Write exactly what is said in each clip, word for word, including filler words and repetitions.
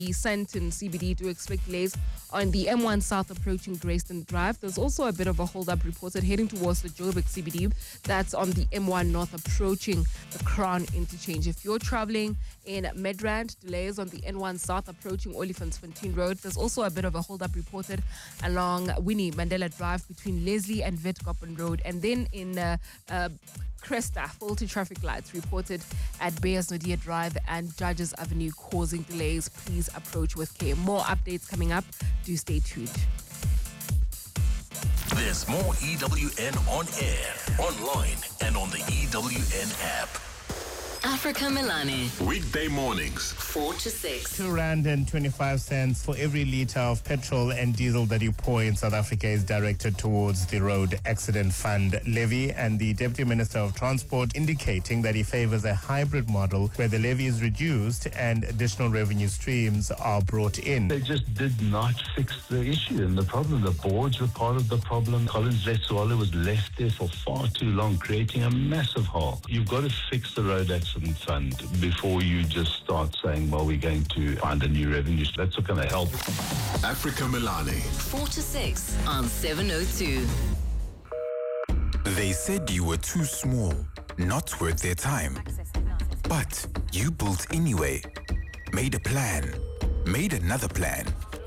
Sandton C B D do expect delays on the M one South approaching Grayston Drive. There's also a bit of a hold-up reported heading towards the Joburg C B D. That's on the M one North approaching the Crown interchange. If you're traveling in Midrand, delays on the N one South approaching Olifantsfontein Road. There's also a bit of a hold-up reported along Winnie Mandela Drive between Leslie and Witkoppen Road. And then in uh, uh, Cresta, faulty traffic lights reported at Beyers Nadia Drive and Judges Avenue causing delays. Please approach with care. More updates coming up. Do stay tuned. There's more E W N on air, online, and on the E W N app. Africa Milani. Weekday mornings, four to six. Two rand and twenty-five cents for every litre of petrol and diesel that you pour in South Africa is directed towards the Road Accident Fund levy. And the Deputy Minister of Transport indicating that he favours a hybrid model where the levy is reduced and additional revenue streams are brought in. They just did not fix the issue and the problem. The boards were part of the problem. Collins Letsoala was left there for far too long, creating a massive hole. You've got to fix the Road Accident Fund before you just start saying, well, we're going to find a new revenue. That's not going to help. Africa Milani. four to six on seven oh two. They said you were too small, not worth their time. But you built anyway. Made a plan. Made another plan.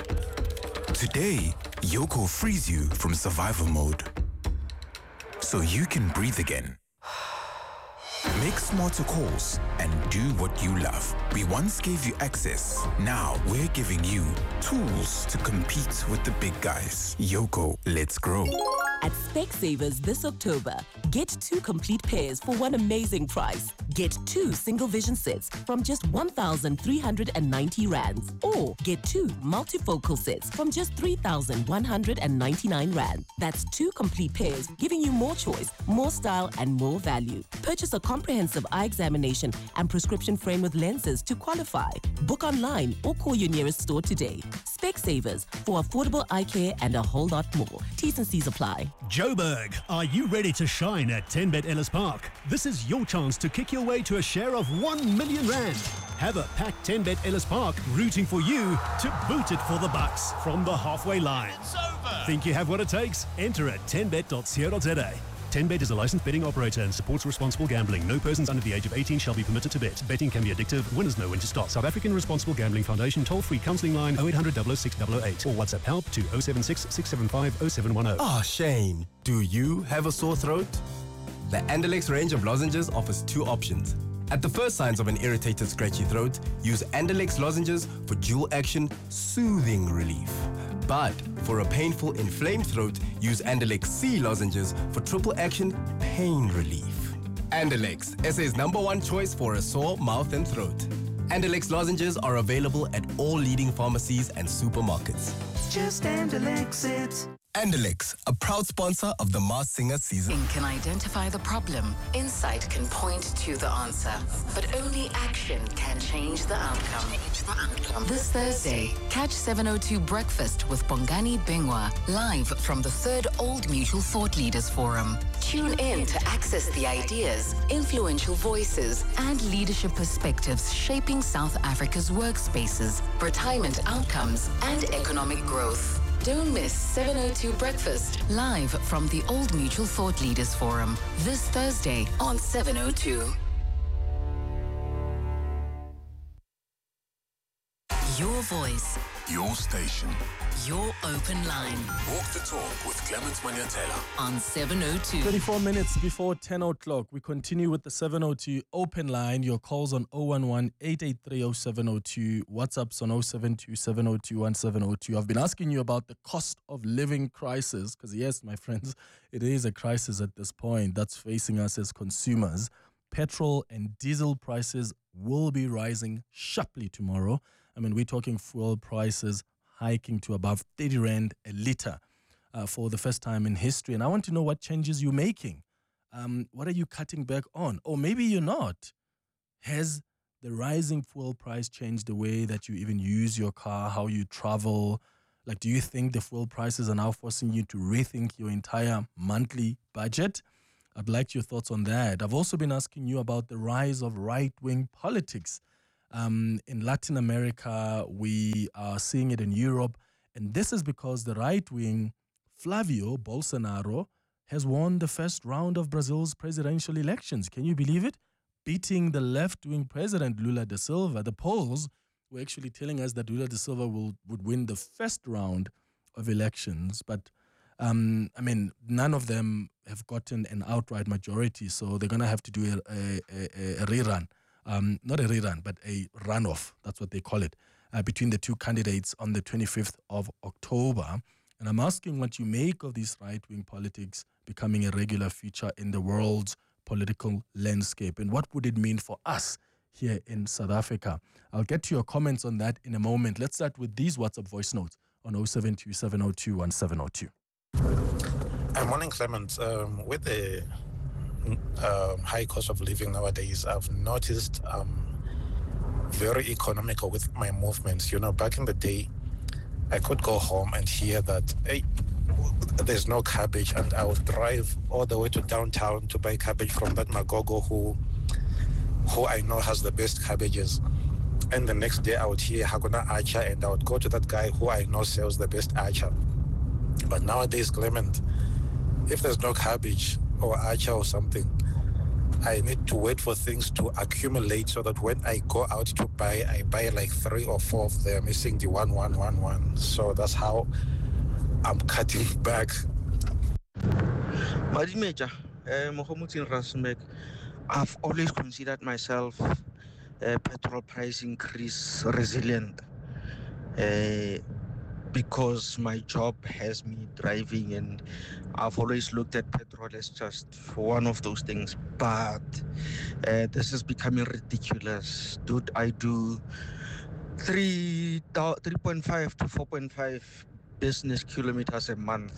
Today, Yoco frees you from survival mode. So you can breathe again. Make smarter calls and do what you love. We once gave you access. Now we're giving you tools to compete with the big guys. Yoco, let's grow. At Specsavers this October, get two complete pairs for one amazing price. Get two single vision sets from just one thousand three hundred ninety rands. Or get two multifocal sets from just three thousand one hundred ninety-nine rand. That's two complete pairs, giving you more choice, more style, and more value. Purchase a comprehensive eye examination and prescription frame with lenses to qualify. Book online or call your nearest store today. Specsavers, for affordable eye care and a whole lot more. T's and C's apply. Joburg, are you ready to shine at ten bet Ellis Park? This is your chance to kick your way to a share of one million rand. Have a packed ten bet Ellis Park rooting for you to boot it for the bucks from the halfway line. It's over. Think you have what it takes? Enter at ten bet dot co dot za. ten bet is a licensed betting operator and supports responsible gambling. No persons under the age of eighteen shall be permitted to bet. Betting can be addictive. Winners know when to stop. South African Responsible Gambling Foundation toll-free counselling line oh eight hundred, double oh six, double oh eight or WhatsApp help to oh seven six, six seven five, oh seven one oh. Ah, Shane, do you have a sore throat? The Andalex range of lozenges offers two options. At the first signs of an irritated, scratchy throat, use Andalex lozenges for dual action, soothing relief. But for a painful, inflamed throat, use Andalex C lozenges for triple action, pain relief. Andalex, S A's number one choice for a sore mouth and throat. Andalex lozenges are available at all leading pharmacies and supermarkets. Just Andalex it. Andalex, a proud sponsor of the Masked Singer season. Insight can identify the problem. Insight can point to the answer. But only action can change the outcome. Change the outcome. This Thursday, catch seven oh two Breakfast with Bongani Bingwa live from the third Old Mutual Thought Leaders Forum. Tune in to access the ideas, influential voices, and leadership perspectives shaping South Africa's workspaces, retirement outcomes, and economic growth. Don't miss seven oh two Breakfast, live from the Old Mutual Thought Leaders Forum, this Thursday on seven oh two. Your voice. Your station. Your open line. Walk the talk with Clement Manyatela. On seven oh two. twenty-four minutes before ten o'clock, we continue with the seven oh two open line. Your calls on oh one one, eight eight three, oh seven oh two. WhatsApps on oh seven two, seven oh two, one seven oh two. I've been asking you about the cost of living crisis because, yes, my friends, it is a crisis at this point that's facing us as consumers. Petrol and diesel prices will be rising sharply tomorrow. I mean, we're talking fuel prices hiking to above thirty rand a litre uh, for the first time in history. And I want to know what changes you're making. Um, what are you cutting back on? Or maybe you're not. Has the rising fuel price changed the way that you even use your car, how you travel? Like, do you think the fuel prices are now forcing you to rethink your entire monthly budget? I'd like your thoughts on that. I've also been asking you about the rise of right-wing politics. Um, in Latin America, we are seeing it in Europe. And this is because the right wing, Flavio Bolsonaro, has won the first round of Brazil's presidential elections. Can you believe it? Beating the left-wing president, Lula da Silva. The polls were actually telling us that Lula da Silva will, would win the first round of elections. But, um, I mean, none of them have gotten an outright majority, so they're going to have to do a, a, a, a rerun. Um, not a rerun, but a runoff. That's what they call it, uh, between the two candidates on the twenty-fifth of October. And I'm asking what you make of these right-wing politics becoming a regular feature in the world's political landscape, and what would it mean for us here in South Africa? I'll get to your comments on that in a moment. Let's start with these WhatsApp voice notes on oh seven two, seven oh two, one seven oh two. Good morning, Clement. Um, with the uh, high cost of living nowadays, I've noticed um, very economical with my movements. You know, back in the day, I could go home and hear that, hey, there's no cabbage, and I would drive all the way to downtown to buy cabbage from that Magogo who who I know has the best cabbages. And the next day I would hear Hakuna Archer, and I would go to that guy who I know sells the best Archer. But nowadays, Clement, if there's no cabbage or Archer or something, I need to wait for things to accumulate so that when I go out to buy, I buy like three or four of them, missing the one, one, one, one. So that's how I'm cutting back. Madimeja, Mohamutin Rasmek, I've always considered myself a petrol price increase resilient uh, because my job has me driving, and I've always looked at petrol as just one of those things. But uh, this is becoming ridiculous. Dude, I do three, 3.5 to four point five business kilometers a month.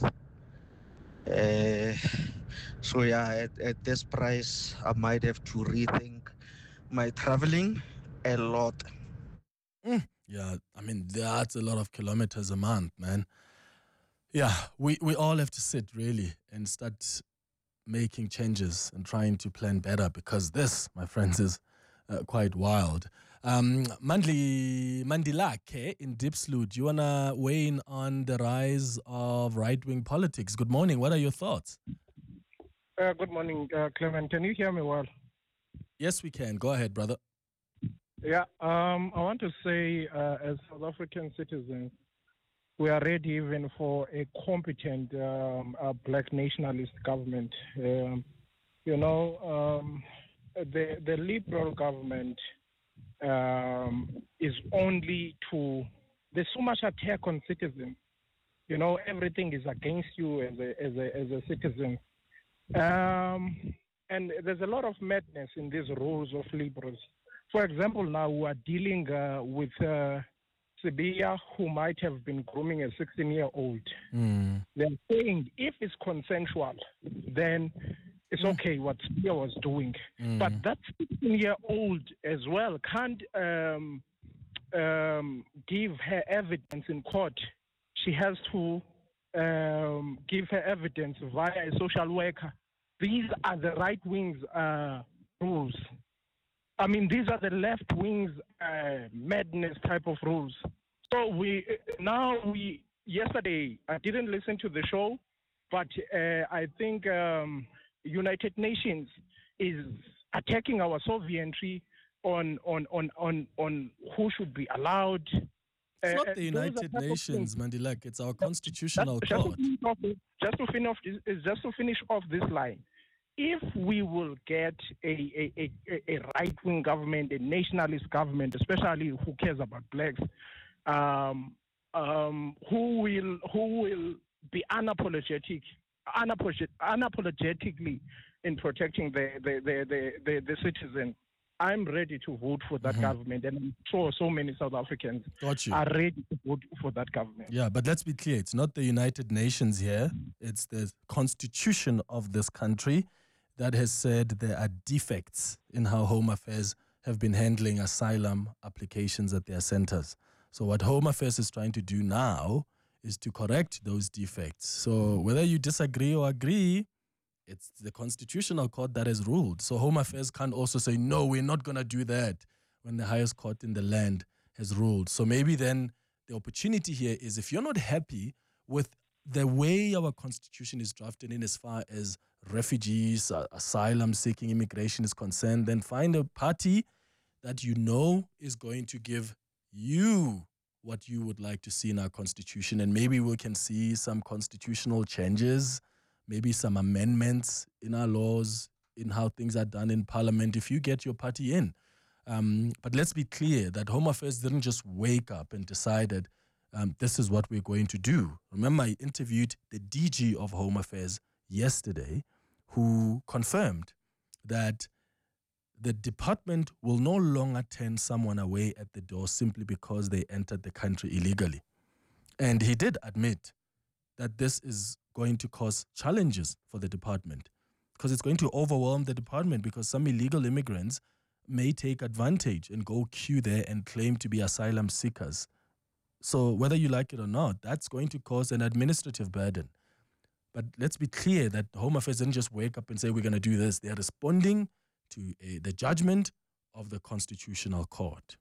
Uh, so yeah, at, at this price, I might have to rethink my traveling a lot. Mm, yeah, I mean, that's a lot of kilometers a month, man. Yeah, we, we all have to sit really and start making changes and trying to plan better, because this, my friends, is uh, quite wild. Um, Mandli Mandilake in Diepsloot, you want to weigh in on the rise of right-wing politics? Good morning. What are your thoughts? Uh, good morning, uh, Clement. Can you hear me well? Yes, we can. Go ahead, brother. Yeah, um, I want to say, uh, as South African citizens, we are ready even for a competent um, uh, black nationalist government. Um, you know, um, the the liberal government um, is only to, there's so much attack on citizens. You know, everything is against you as a as a as a citizen. Um, and there's a lot of madness in these rules of liberals. For example, now we are dealing uh, with uh, Sibiya, who might have been grooming a sixteen-year-old. Mm. They're saying if it's consensual, then it's okay what Sibiya was doing. Mm. But that sixteen-year-old as well can't um, um, give her evidence in court. She has to um, give her evidence via a social worker. These are the right wing's uh, rules. I mean, these are the left wing's uh, madness type of rules. So we now we yesterday I didn't listen to the show, but uh, I think um, United Nations is attacking our sovereignty on on on on on who should be allowed. It's Uh, not uh, the those are United type of Nations, things. Mandilak. It's our constitutional Just- just to court. finish off this- Just to finish, off- is just to finish off this line. If we will get a, a, a, a right-wing government, a nationalist government, especially who cares about blacks, um, um, who will who will be unapologetic, unapologetic unapologetically in protecting the the, the, the, the, the citizen, I'm ready to vote for that Mhm. government, and I'm sure so many South Africans Got you. are ready to vote for that government. Yeah, but let's be clear. It's not the United Nations here. It's the constitution of this country that has said there are defects in how Home Affairs have been handling asylum applications at their centers. So what Home Affairs is trying to do now is to correct those defects. So whether you disagree or agree, it's the constitutional court that has ruled. So Home Affairs can't also say, no, we're not going to do that. when the highest court in the land has ruled. So maybe then the opportunity here is, if you're not happy with the way our constitution is drafted in as far as refugees, uh, asylum seeking immigration is concerned, then find a party that you know is going to give you what you would like to see in our constitution. And maybe we can see some constitutional changes, maybe some amendments in our laws, in how things are done in parliament, if you get your party in. Um, but let's be clear that Home Affairs didn't just wake up and decided um, this is what we're going to do. Remember, I interviewed the D G of Home Affairs yesterday, who confirmed that the department will no longer turn someone away at the door simply because they entered the country illegally. And he did admit that this is going to cause challenges for the department, because it's going to overwhelm the department, because some illegal immigrants may take advantage and go queue there and claim to be asylum seekers. So whether you like it or not, that's going to cause an administrative burden. But let's be clear that Home Affairs didn't just wake up and say, we're going to do this. They're responding to a, the judgment of the Constitutional Court.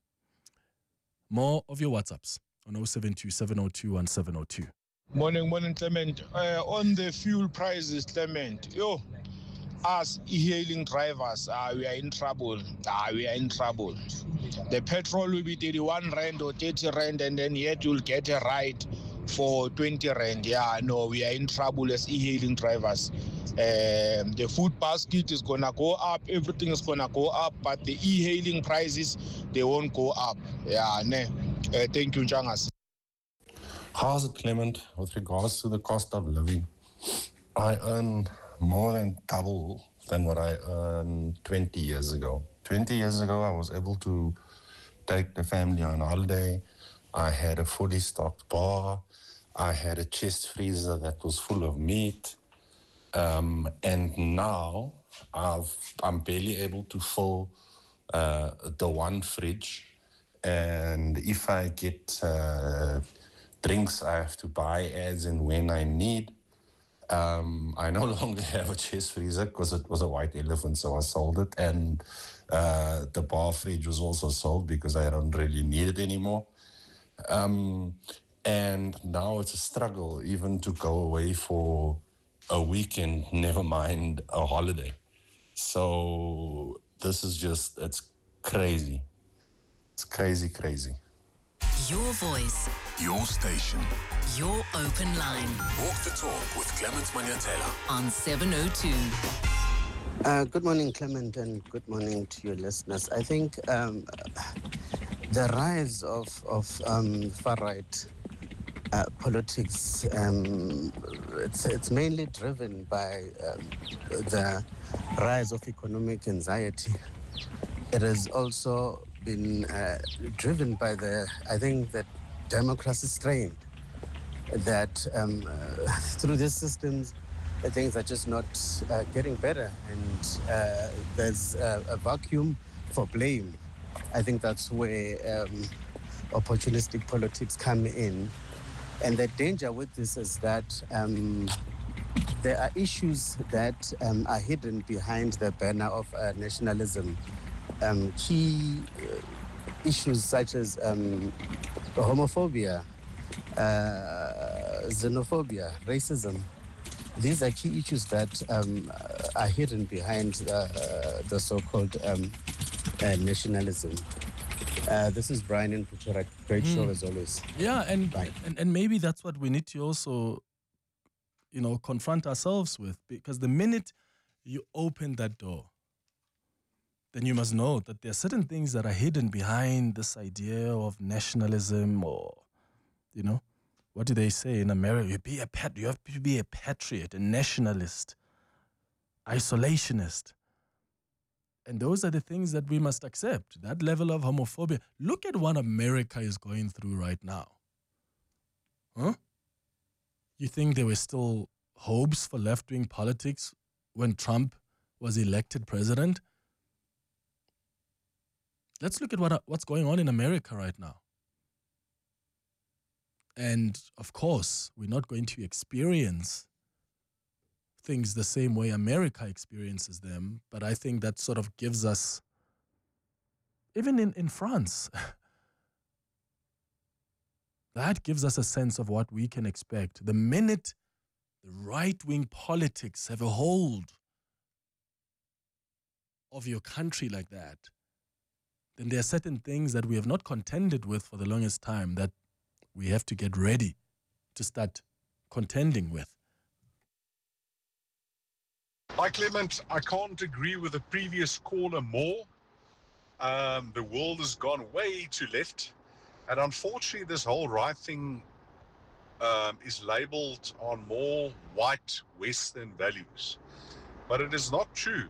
More of your WhatsApps on oh seven two, seven oh two, one seven oh two. Morning, morning, Clement. Uh, on the fuel prices, Clement, yo, us e-hailing drivers, uh, we are in trouble. Uh, we are in trouble. The petrol will be thirty-one rand or thirty rand, and then yet you'll get a ride for twenty rand. Yeah, no, we are in trouble as e-hailing drivers. Um, the food basket is going to go up. Everything is going to go up, but the e-hailing prices, they won't go up. Yeah, ne. Uh, thank you, Jangas. How's it, Clement, with regards to the cost of living? I earn more than double than what I earned twenty years ago. twenty years ago, I was able to take the family on holiday. I had a fully stocked bar. I had a chest freezer that was full of meat. Um, and now I've, I'm barely able to fill uh, the one fridge. And if I get uh, drinks, I have to buy as and when I need. Um, I no longer have a chest freezer because it was a white elephant, so I sold it. And uh, the bar fridge was also sold because I don't really need it anymore. Um, and now it's a struggle even to go away for a weekend, never mind a holiday. So this is just, it's crazy. It's crazy, crazy. Your voice. Your station. Your open line. Walk the talk with Clement Manyatela on seven oh two. Uh, good morning, Clement, and good morning to your listeners. I think um, the rise of, of um, far-right uh, politics, um, it's, it's mainly driven by um, the rise of economic anxiety. It has also been uh, driven by the, I think, the democracy strain that um, uh, through these systems, uh, things are just not uh, getting better, and uh, there's a, a vacuum for blame. I think that's where um, opportunistic politics come in. And the danger with this is that um, there are issues that um, are hidden behind the banner of uh, nationalism. Um, key uh, issues such as um, homophobia, uh, xenophobia, racism. These are key issues that um, are hidden behind uh, the so-called um, uh, nationalism. Uh, this is Brian in Puchera. Great mm. show as always. Yeah, and, and and maybe that's what we need to also, you know, confront ourselves with, because the minute you open that door, then you must know that there are certain things that are hidden behind this idea of nationalism, or, you know, what do they say in America? You be a pat, you have to be a patriot, a nationalist, isolationist. And those are the things that we must accept. That level of homophobia. Look at what America is going through right now. Huh? You think there were still hopes for left-wing politics when Trump was elected president? Let's look at what what's going on in America right now. And of course, we're not going to experience things the same way America experiences them, but I think that sort of gives us even in, in France, that gives us a sense of what we can expect. The minute the right-wing politics have a hold of your country like that, then there are certain things that we have not contended with for the longest time that we have to get ready to start contending with. Hi, Clement. I can't agree with the previous caller more. Um, the world has gone way too left. And unfortunately, this whole right thing um, is labeled on more white Western values. But it is not true.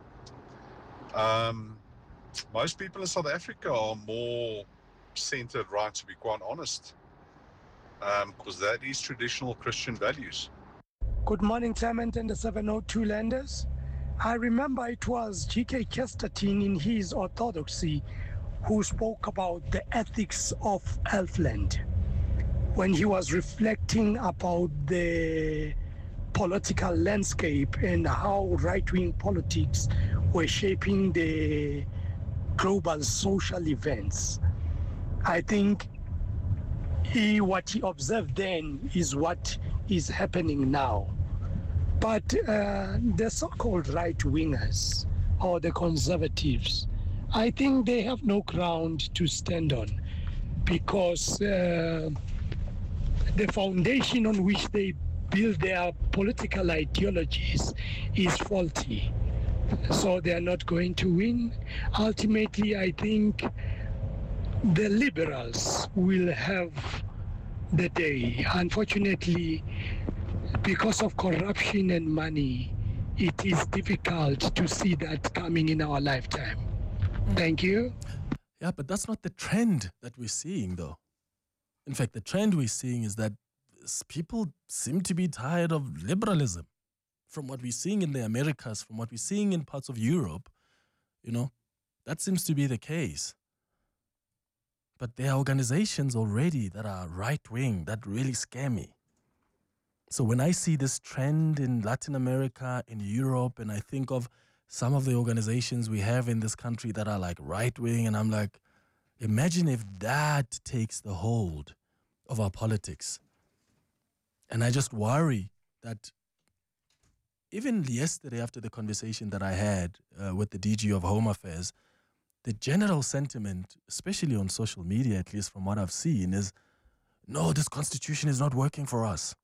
Um, most people in South Africa are more centered right, to be quite honest, because um, that is traditional Christian values. Good morning, Clement and the seven oh two Landers. I remember it was G K Chesterton in his Orthodoxy who spoke about the ethics of Elfland when he was reflecting about the political landscape and how right-wing politics were shaping the global social events. I think he, what he observed then is what is happening now. But uh, the so-called right-wingers or the conservatives, I think they have no ground to stand on because uh, the foundation on which they build their political ideologies is faulty. So they are not going to win. Ultimately, I think the liberals will have the day. Unfortunately, because of corruption and money, it is difficult to see that coming in our lifetime. Thank you. Yeah, but that's not the trend that we're seeing, though. In fact, the trend we're seeing is that people seem to be tired of liberalism. From what we're seeing in the Americas, from what we're seeing in parts of Europe, you know, that seems to be the case. But there are organizations already that are right-wing that really scare me. So when I see this trend in Latin America, in Europe, and I think of some of the organizations we have in this country that are like right-wing, and I'm like, imagine if that takes the hold of our politics. And I just worry that even yesterday after the conversation that I had uh, with the D G of Home Affairs, the general sentiment, especially on social media, at least from what I've seen, is, no, this constitution is not working for us.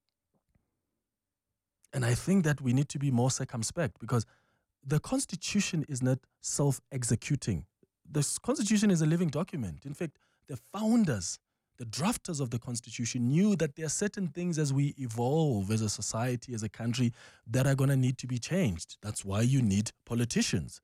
And I think that we need to be more circumspect because the Constitution is not self-executing. The Constitution is a living document. In fact, the founders, the drafters of the Constitution knew that there are certain things as we evolve as a society, as a country, that are going to need to be changed. That's why you need politicians.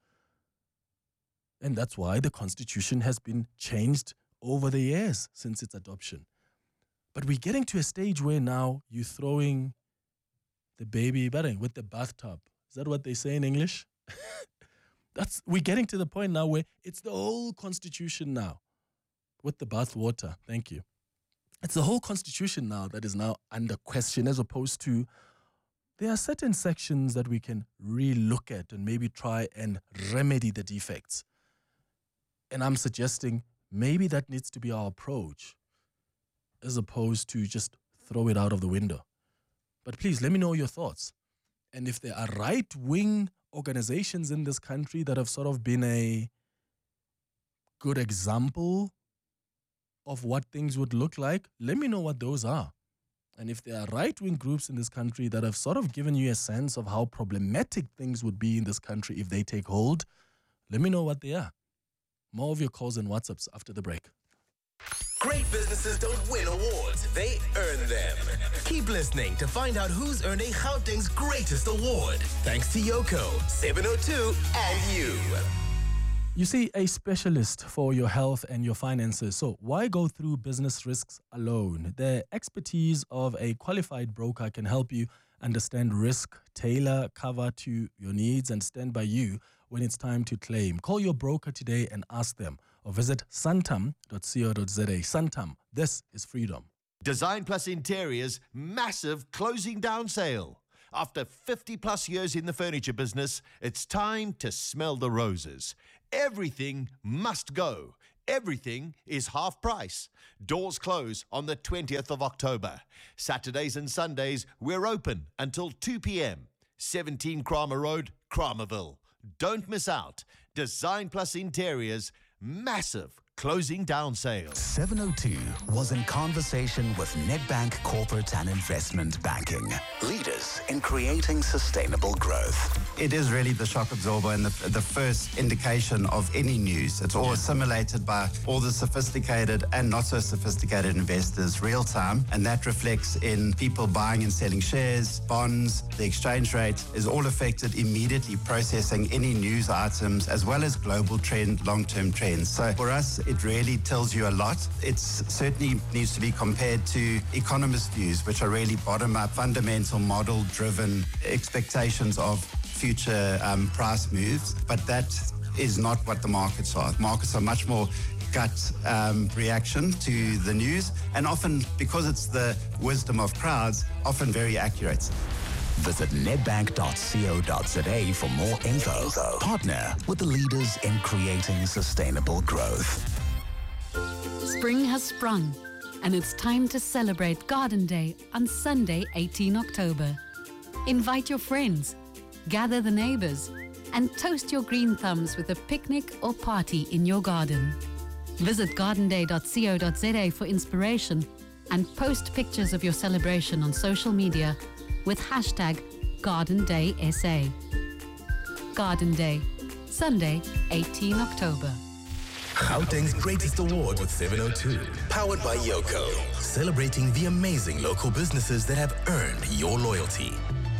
And that's why the Constitution has been changed over the years since its adoption. But we're getting to a stage where now you're throwing the baby with the bathtub. Is that what they say in English? That's we're getting to the point now where it's the whole Constitution now with the bath water. Thank you. It's the whole Constitution now that is now under question, as opposed to there are certain sections that we can re-look at and maybe try and remedy the defects. And I'm suggesting maybe that needs to be our approach as opposed to just throw it out of the window. But please let me know your thoughts. And if there are right-wing organizations in this country that have sort of been a good example of what things would look like, let me know what those are. And if there are right-wing groups in this country that have sort of given you a sense of how problematic things would be in this country if they take hold, let me know what they are. More of your calls and WhatsApps after the break. Great businesses don't win awards, they earn them. Keep listening to find out who's earning Gauteng's greatest award. Thanks to Yoko, seven oh two, and you. You see, a specialist for your health and your finances. So why go through business risks alone? The expertise of a qualified broker can help you understand risk, tailor cover to your needs, and stand by you when it's time to claim. Call your broker today and ask them, or visit santam dot co dot za. Santam, this is freedom. Design Plus Interiors, massive closing down sale. After fifty plus years in the furniture business, it's time to smell the roses. Everything must go. Everything is half price. Doors close on the twentieth of October. Saturdays and Sundays, we're open until two p.m. seventeen Kramer Road, Kramerville. Don't miss out. Design Plus Interiors, massive closing down sale. seven oh two was in conversation with Nedbank Corporate and Investment Banking, leaders in creating sustainable growth. It is really the shock absorber and the, the first indication of any news. It's all assimilated by all the sophisticated and not so sophisticated investors real time, and that reflects in people buying and selling shares, bonds. The exchange rate is all affected immediately, processing any news items as well as global trend, long-term trends. So for us, it really tells you a lot. It certainly needs to be compared to economist views, which are really bottom-up, fundamental, model-driven expectations of future um, price moves. But that is not what the markets are. Markets are much more gut um, reaction to the news, and often, because it's the wisdom of crowds, often very accurate. Visit nedbank dot co dot za for more info. Partner with the leaders in creating sustainable growth. Spring has sprung, and it's time to celebrate Garden Day on Sunday, eighteenth October. Invite your friends, gather the neighbors, and toast your green thumbs with a picnic or party in your garden. Visit garden day dot co dot za for inspiration and post pictures of your celebration on social media with hashtag Garden Day S A. Garden Day, Sunday, eighteenth October. Gauteng's Greatest Award with seven oh two. Powered by Yoko. Celebrating the amazing local businesses that have earned your loyalty.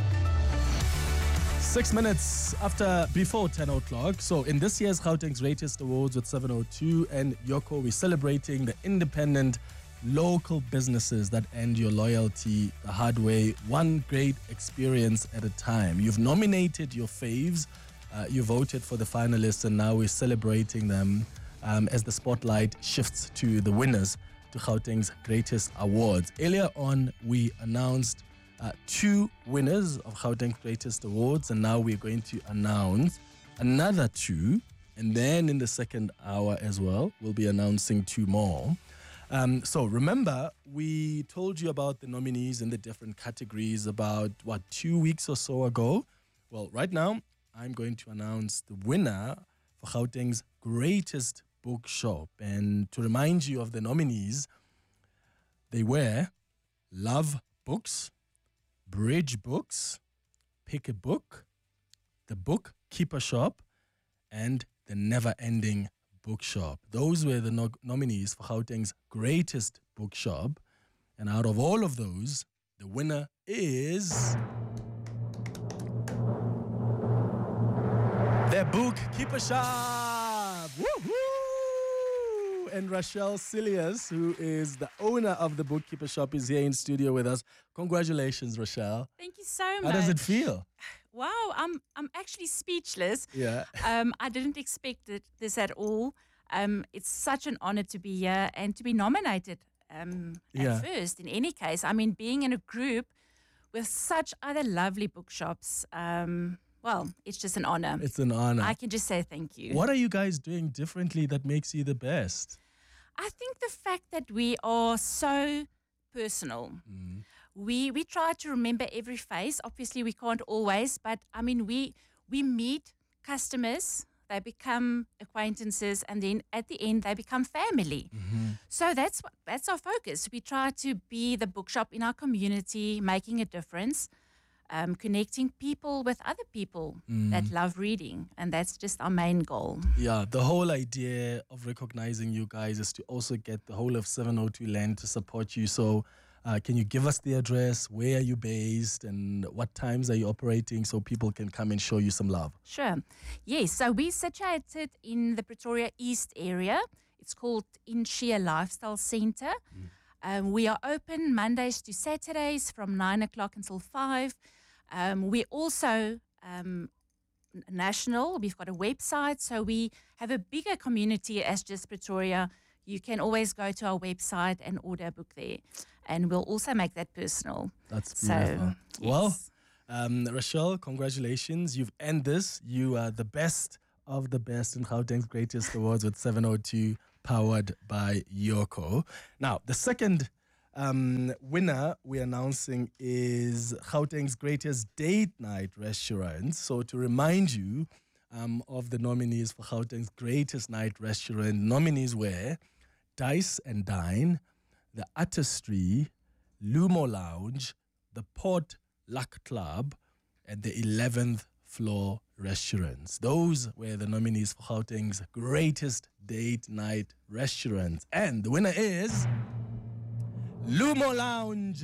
Six minutes after, before ten o'clock. So in this year's Gauteng's Greatest Awards with seven oh two and Yoko, we're celebrating the independent local businesses that earned your loyalty the hard way, one great experience at a time. You've nominated your faves, uh, you voted for the finalists, and now we're celebrating them um, as the spotlight shifts to the winners to Gauteng's Greatest Awards. Earlier on, we announced uh, two winners of Gauteng's Greatest Awards, and now we're going to announce another two, and then in the second hour as well, we'll be announcing two more. Um, so remember, we told you about the nominees in the different categories about, what, two weeks or so ago? Well, right now, I'm going to announce the winner for Gauteng's Greatest Bookshop. And to remind you of the nominees, they were Love Books, Bridge Books, Pick a Book, The Book Keeper Shop, and The Never Ending Bookshop. Those were the no- nominees for Gauteng's Greatest Bookshop. And out of all of those, the winner is The Book Keeper Shop. Woo-hoo! And Rachel Silius, who is the owner of the Bookkeeper Shop, is here in studio with us. Congratulations, Rachel. Thank you so How much. How does it feel? Wow, I'm I'm actually speechless. Yeah. Um, I didn't expect it, this at all. Um, it's such an honor to be here and to be nominated. Um, Yeah. at first, in any case, I mean, being in a group with such other lovely bookshops. Um, well, it's just an honor. It's an honor. I can just say thank you. What are you guys doing differently that makes you the best? I think the fact that we are so personal. Mm. We we try to remember every face. Obviously, we can't always, but I mean, we we meet customers, they become acquaintances, and then at the end, they become family. Mm-hmm. So that's what, that's our focus. We try to be the bookshop in our community, making a difference, um, connecting people with other people Mm. that love reading, and that's just our main goal. Yeah, the whole idea of recognizing you guys is to also get the whole of seven oh two land to support you. So uh, can you give us the address? Where are you based? And what times are you operating so people can come and show you some love? Sure. Yes, so we're situated in the Pretoria East area. It's called Inshia Lifestyle Centre. Um, we are open Mondays to Saturdays from nine o'clock until five. Um, we're also um, n- national. We've got a website, so we have a bigger community as just Pretoria. You can always go to our website and order a book there. And we'll also make that personal. That's So, beautiful. Well, Um, Rachel, congratulations. You've earned this. You are the best of the best in Gauteng's Greatest Awards with seven oh two, powered by Yoko. Now, the second um, winner we're announcing is Gauteng's Greatest Date Night Restaurant. So to remind you um, of the nominees for Gauteng's Greatest Night Restaurant, nominees were Dice and Dine, the Artistry, Lumo Lounge, the Port Luck Club, and the eleventh Floor Restaurants. Those were the nominees for Gauteng's Greatest Date Night Restaurants. And the winner is Lumo Lounge.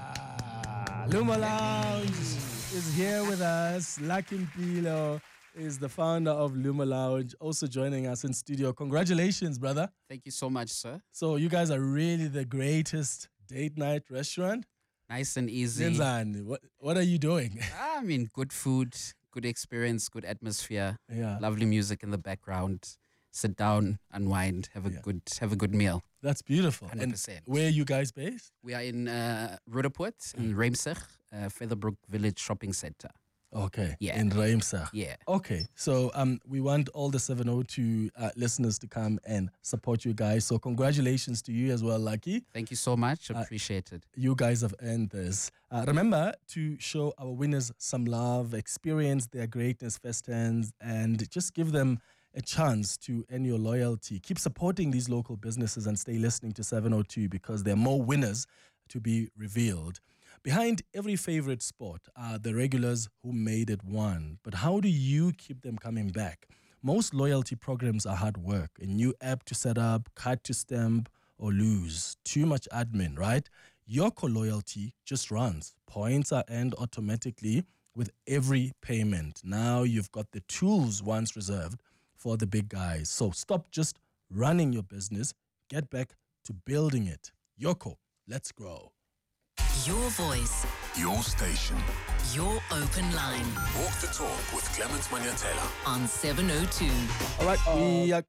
Lumo Lounge is here with us. Lucky Mpilo is the founder of Lumo Lounge, also joining us in studio. Congratulations, brother. Thank you so much, sir. So you guys are really the greatest date night restaurant? Nice and easy. Zenzani, what, what are you doing? I mean, good food, good experience, good atmosphere. Yeah. Lovely music in the background. Sit down, unwind, have a Yeah. good have a good meal. That's beautiful. one hundred percent. And where are you guys based? We are in uh, Roodepoort, in Reimsig, uh, Featherbrook Village Shopping Center. Okay. Yeah. In Reimsig. Yeah. Okay. So um, we want all the seven oh two uh, listeners to come and support you guys. So congratulations to you as well, Lucky. Thank you so much. Uh, Appreciate it. You guys have earned this. Uh, remember to show our winners some love, experience their greatness firsthand, and just give them a chance to earn your loyalty. Keep supporting these local businesses and stay listening to seven oh two because there are more winners to be revealed. Behind every favorite sport are the regulars who made it one. But how do you keep them coming back? Most loyalty programs are hard work. A new app to set up, card to stamp, or lose. Too much admin, right? Yoko Loyalty just runs. Points are earned automatically with every payment. Now you've got the tools once reserved for the big guys. So stop just running your business. Get back to building it. Yoko, let's grow. Your voice, Your station. your open line Walk the talk with Clement Manyatela. on seven oh two. All right, we are...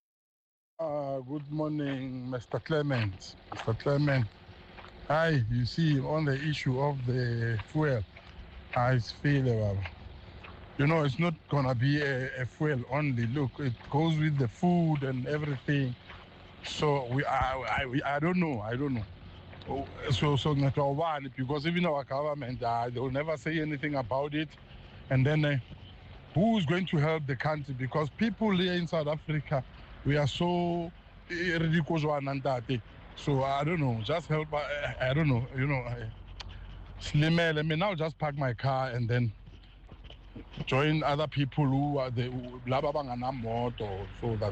Uh, good morning, Mister Clement. Mister Clement. Hi, you see, on the issue of the fuel, I feel, uh, you know, it's not going to be a, a fuel only. Look, it goes with the food and everything. So we, I, I, we, I don't know. I don't know. Oh, So, so because even our government, uh, they will never say anything about it. And then uh, who's going to help the country? Because people here in South Africa, we are so ridiculous. So I don't know. Just help. I, I don't know. You know, Slimel. Let me now just park my car and then join other people who are the motor, so that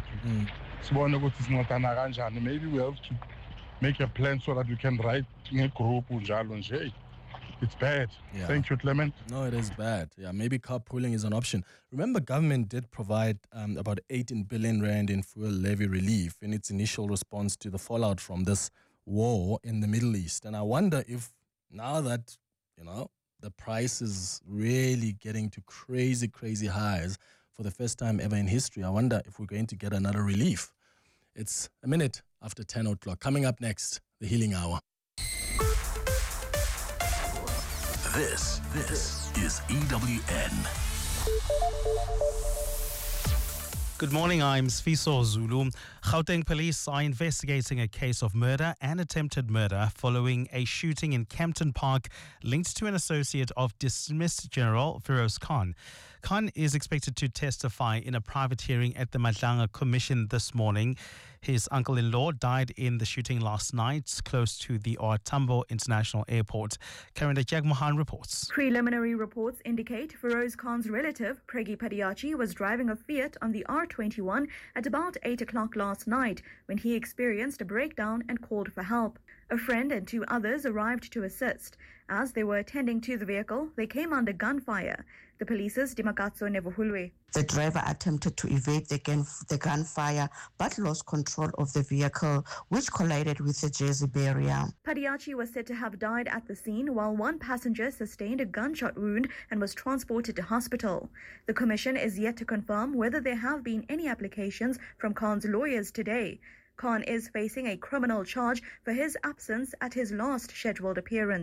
we, maybe we have to make a plan so that we can write in a group. It's bad. Yeah. Thank you, Clement. No, it is bad. Yeah, maybe carpooling is an option. Remember, government did provide um, about eighteen billion rand in fuel levy relief in its initial response to the fallout from this war in the Middle East. And I wonder if now that, you know, the price is really getting to crazy, crazy highs for the first time ever in history, I wonder if we're going to get another relief. It's a minute after ten o'clock. Coming up next, the Healing Hour. This, this is E W N. Good morning, I'm Sfiso Zulu. Gauteng police are investigating a case of murder and attempted murder following a shooting in Kempton Park linked to an associate of dismissed General Feroz Khan. Khan is expected to testify in a private hearing at the Madlanga Commission this morning. His uncle-in-law died in the shooting last night close to the O R Tambo International Airport. Karinda Jagmohan reports. Preliminary reports indicate Feroz Khan's relative, Pregi Padiachi, was driving a Fiat on the R twenty-one at about eight o'clock last night when he experienced a breakdown and called for help. A friend and two others arrived to assist. As they were attending to the vehicle, they came under gunfire. The police's Dimakatso Nevuhulwe. The driver attempted to evade the, gun, the gunfire but lost control of the vehicle, which collided with the Jersey barrier. Padiachi was said to have died at the scene, while one passenger sustained a gunshot wound and was transported to hospital. The commission is yet to confirm whether there have been any applications from Khan's lawyers today. Khan is facing a criminal charge for his absence at his last scheduled appearance.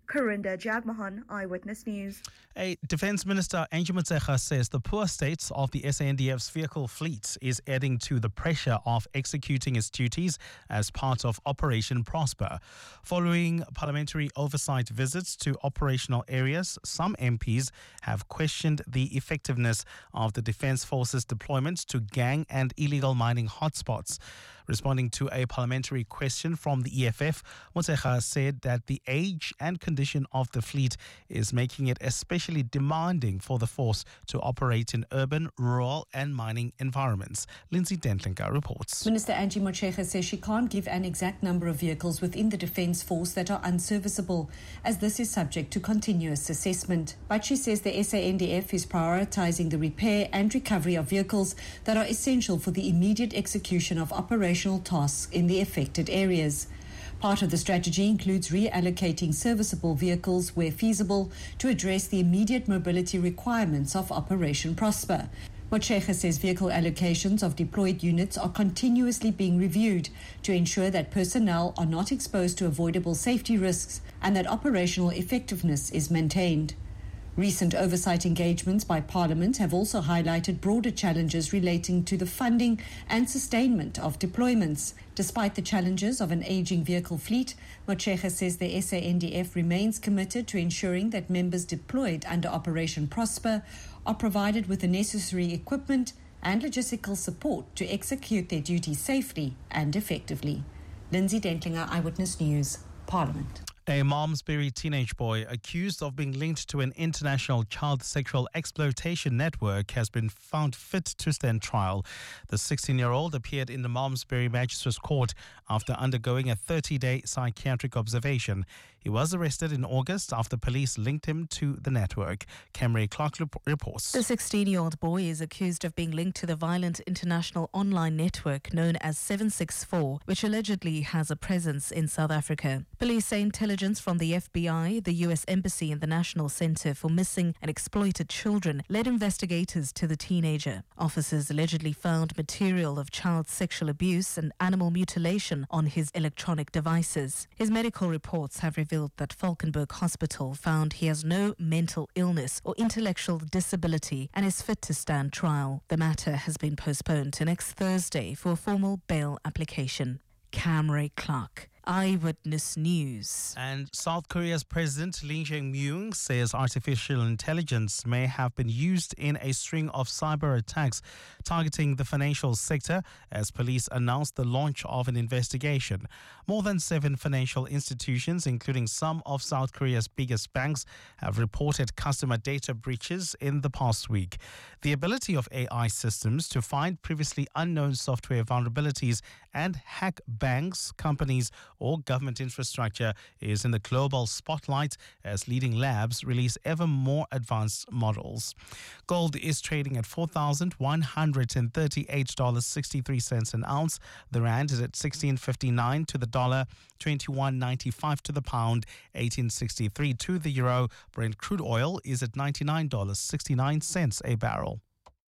Karinda Jagmohan, Eyewitness News. A Defence Minister, Angie Motshekga, says the poor state of the S A N D F's vehicle fleet is adding to the pressure of executing its duties as part of Operation Prosper. Following parliamentary oversight visits to operational areas, some M Ps have questioned the effectiveness of the Defence Force's deployment to gang and illegal mining hotspots. Responding to a parliamentary question from the E F F, Motshekga said that the age and condition of the fleet is making it especially demanding for the force to operate in urban, rural and mining environments. Lindsay Dentlinga reports. Minister Angie Motshekga says she can't give an exact number of vehicles within the Defence Force that are unserviceable, as this is subject to continuous assessment. But she says the S A N D F is prioritising the repair and recovery of vehicles that are essential for the immediate execution of operations tasks in the affected areas. Part of the strategy includes reallocating serviceable vehicles where feasible to address the immediate mobility requirements of Operation Prosper. Motshekga says vehicle allocations of deployed units are continuously being reviewed to ensure that personnel are not exposed to avoidable safety risks and that operational effectiveness is maintained. Recent oversight engagements by Parliament have also highlighted broader challenges relating to the funding and sustainment of deployments. Despite the challenges of an ageing vehicle fleet, Motshekga says the S A N D F remains committed to ensuring that members deployed under Operation Prosper are provided with the necessary equipment and logistical support to execute their duties safely and effectively. Lindsay Dentlinger, Eyewitness News, Parliament. A Malmesbury teenage boy accused of being linked to an international child sexual exploitation network has been found fit to stand trial. The sixteen-year-old appeared in the Malmesbury Magistrates Court after undergoing a thirty-day psychiatric observation. He was arrested in August after police linked him to the network. Camry Clark reports. The sixteen-year-old boy is accused of being linked to the violent international online network known as seven six four, which allegedly has a presence in South Africa. Police say intelligence from the F B I, the U S Embassy and the National Center for Missing and Exploited Children led investigators to the teenager. Officers allegedly found material of child sexual abuse and animal mutilation on his electronic devices. His medical reports have revealed that Falkenberg Hospital found he has no mental illness or intellectual disability and is fit to stand trial. The matter has been postponed to next Thursday for a formal bail application. Camry Clark, Eyewitness News. And South Korea's President Lee Jae-myung says artificial intelligence may have been used in a string of cyber attacks targeting the financial sector as police announced the launch of an investigation. More than seven financial institutions, including some of South Korea's biggest banks, have reported customer data breaches in the past week. The ability of A I systems to find previously unknown software vulnerabilities and hack banks, companies, or government infrastructure is in the global spotlight as leading labs release ever more advanced models. Gold is trading at four thousand one hundred thirty-eight dollars and sixty-three cents an ounce. The rand is at sixteen fifty-nine to the dollar, twenty-one ninety-five to the pound, eighteen sixty-three to the euro. Brent crude oil is at ninety-nine dollars and sixty-nine cents a barrel.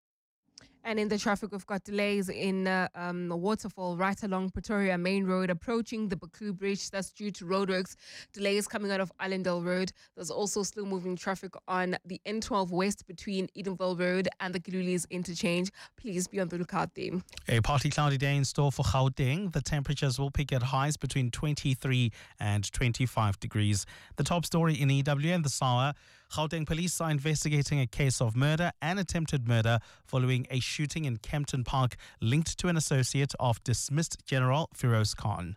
And in the traffic, we've got delays in uh, um, the waterfall right along Pretoria Main Road, approaching the Baku Bridge. That's due to roadworks. Delays coming out of Allendale Road. There's also slow-moving traffic on the N twelve West between Edenville Road and the Gululies interchange. Please be on the lookout there. A partly cloudy day in store for Gauteng. The temperatures will peak at highs between twenty-three and twenty-five degrees. The top story in E W N this hour. Gauteng police are investigating a case of murder and attempted murder following a shooting in Kempton Park linked to an associate of dismissed General Firoz Khan.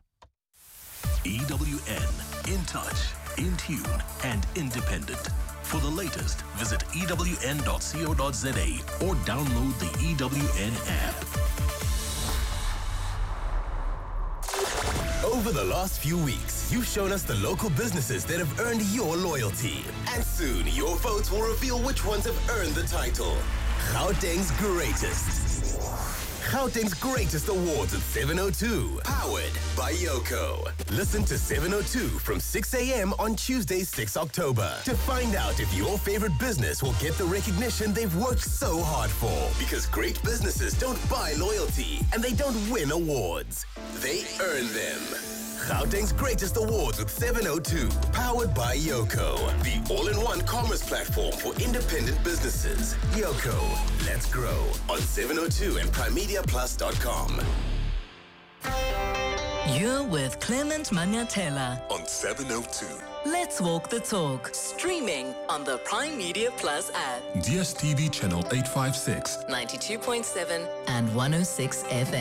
E W N, in touch, in tune, and independent. For the latest, visit E W N dot co dot za or download the E W N app. Over the last few weeks, you've shown us the local businesses that have earned your loyalty. And soon, your votes will reveal which ones have earned the title. Gauteng's Greatest. Gauteng's Greatest Awards at seven oh two. Powered by Yoko. Listen to seven oh two from six a.m. on Tuesday, sixth October to find out if your favorite business will get the recognition they've worked so hard for. Because great businesses don't buy loyalty and they don't win awards. They earn them. Gauteng's greatest awards with seven oh two, powered by Yoko, the all-in-one commerce platform for independent businesses. Yoko, let's grow on seven oh two and primedia plus dot com. You're with Clement Manyatela on seven oh two. Let's walk the talk. Streaming on the Prime Media Plus app. D S T V channel eight five six. ninety-two point seven and one oh six F M.